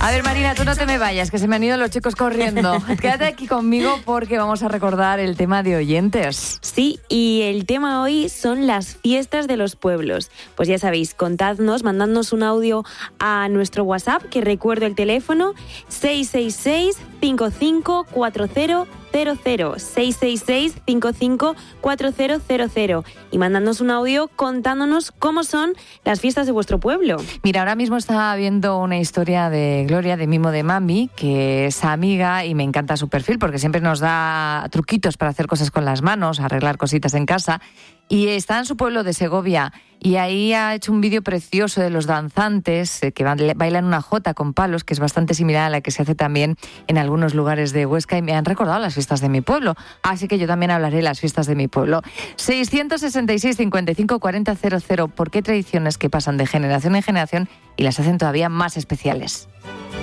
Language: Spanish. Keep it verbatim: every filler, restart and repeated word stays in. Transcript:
A ver, Marina, tú no te me vayas, que se me han ido los chicos corriendo. Quédate aquí conmigo porque vamos a recordar el tema de oyentes. Sí, y el tema hoy son las fiestas de los pueblos. Pues ya sabéis, contadnos, mandadnos un audio a nuestro WhatsApp, que recuerdo el teléfono, seis seis seis, cinco cinco cuatro cero cero cero, seis seis seis, cinco cinco cuatro cero cero cero, y mandadnos un audio contándonos cómo son las fiestas de vuestro pueblo. Mira, ahora mismo estaba viendo una historia de Gloria, de Mimo de Mami, que es amiga y me encanta su perfil porque siempre nos da truquitos para hacer cosas con las manos, arreglar cositas en casa. Y está en su pueblo de Segovia y ahí ha hecho un vídeo precioso de los danzantes eh, que bailan una jota con palos, que es bastante similar a la que se hace también en algunos lugares de Huesca, y me han recordado las fiestas de mi pueblo. Así que yo también hablaré de las fiestas de mi pueblo. seiscientos sesenta y seis, cincuenta y cinco, cuarenta, cero cero. ¿Por qué tradiciones que pasan de generación en generación y las hacen todavía más especiales?